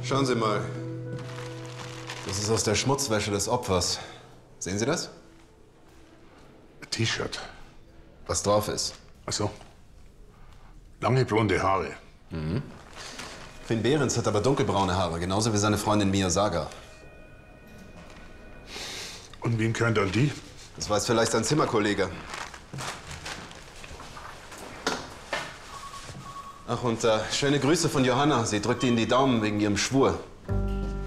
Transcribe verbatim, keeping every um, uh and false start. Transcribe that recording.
Schauen Sie mal. Das ist aus der Schmutzwäsche des Opfers. Sehen Sie das? T-Shirt. Was drauf ist. Ach so. Lange blonde Haare. Mhm. Finn Behrens hat aber dunkelbraune Haare, genauso wie seine Freundin Mia Saga. Und wem gehören dann die? Das weiß vielleicht sein Zimmerkollege. Ach, und äh, schöne Grüße von Johanna. Sie drückt Ihnen die Daumen wegen Ihrem Schwur.